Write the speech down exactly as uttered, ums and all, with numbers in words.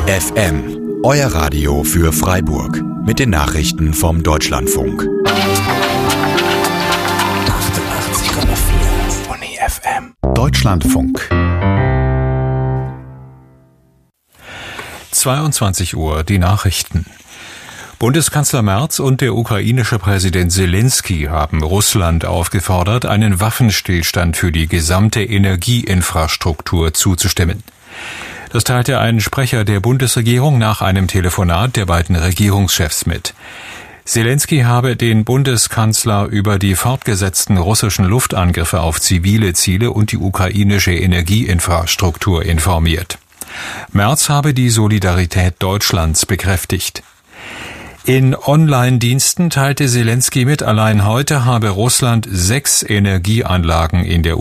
Boni F M, euer Radio für Freiburg mit den Nachrichten vom Deutschlandfunk. achtundachtzig Komma vier Boni F M. Deutschlandfunk. zweiundzwanzig Uhr, die Nachrichten. Bundeskanzler Merz und der ukrainische Präsident Selenskyj haben Russland aufgefordert, einen Waffenstillstand für die gesamte Energieinfrastruktur zuzustimmen. Das teilte ein Sprecher der Bundesregierung nach einem Telefonat der beiden Regierungschefs mit. Selenskyj habe den Bundeskanzler über die fortgesetzten russischen Luftangriffe auf zivile Ziele und die ukrainische Energieinfrastruktur informiert. Merz habe die Solidarität Deutschlands bekräftigt. In Online-Diensten teilte Selenskyj mit, allein heute habe Russland sechs Energieanlagen in der